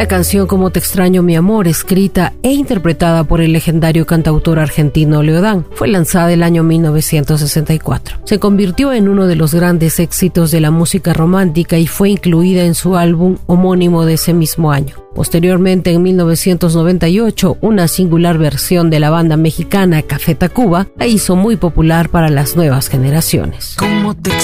La canción Como te extraño mi amor, escrita e interpretada por el legendario cantautor argentino Leodán, fue lanzada el año 1964. Se convirtió en uno de los grandes éxitos de la música romántica y fue incluida en su álbum homónimo de ese mismo año. Posteriormente, en 1998, una singular versión de la banda mexicana Café Tacuba la hizo muy popular para las nuevas generaciones.